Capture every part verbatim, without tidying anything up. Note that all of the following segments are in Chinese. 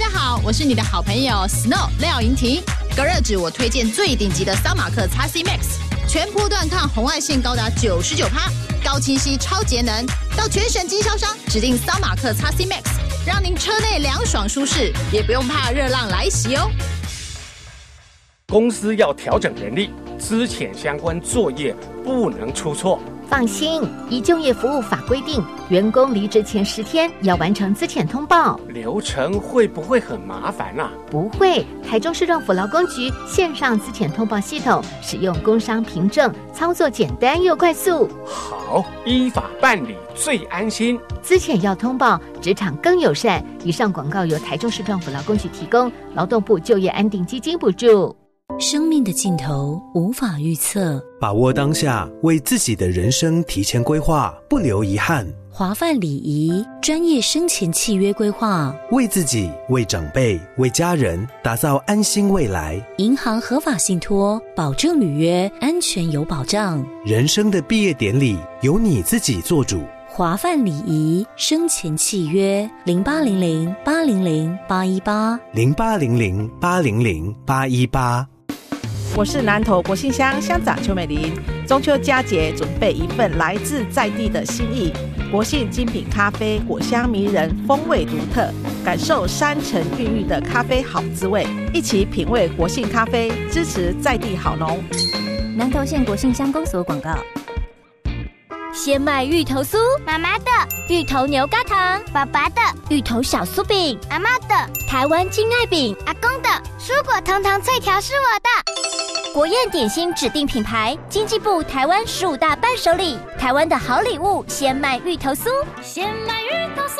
家好，我是你的好朋友 Snow 廖莹婷。隔热纸我推荐最顶级的桑马克 X C Max， 全波段抗红外线高达 百分之九十九， 高清晰超节能。到全省经销商指定桑马克 X C Max， 让您车内凉爽舒适，也不用怕热浪来袭哦。 公司要调整人力，资遣相关作业不能出错。 放心，以就业服务法规定，员工离职前十天要完成资遣通报。 流程会不会很麻烦啊？ 不会，台中市政府劳工局线上资遣通报系统，使用工商凭证，操作简单又快速。 好，依法办理最安心。 资遣要通报，职场更友善。以上广告由台中市政府劳工局提供，劳动部就业安定基金补助。 生命的尽头无法预测， 把握当下，为自己的人生提前规划，不留遗憾。 华范礼仪专业生前契约规划， 为自己、为长辈、为家人打造安心未来。 银行合法信托，保证履约，安全有保障。 人生的毕业典礼由你自己做主。 华范礼仪生前契约零八零零八零零八一八零八零零八零零八一八。 我是南投国信乡乡长邱美玲。中秋佳节，准备一份来自在地的心意。国信精品咖啡，果香迷人，风味独特，感受山城孕育的咖啡好滋味。一起品味国信咖啡，支持在地好农。 南投县国信乡公所广告。鲜麦芋头酥， 妈妈的； 芋头牛轧糖， 爸爸的； 芋头小酥饼， 阿嬷的； 台湾金爱饼， 阿公的；蔬果糖糖脆条是我的。 国宴点心指定品牌，经济部台湾十五大伴手礼，台湾的好礼物，鲜麦芋头酥， 鲜麦芋头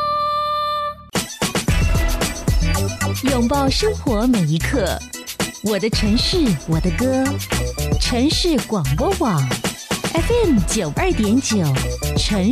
酥。 拥抱生活每一刻，我的城市，我的歌，城市广播网 F M 九二点九，城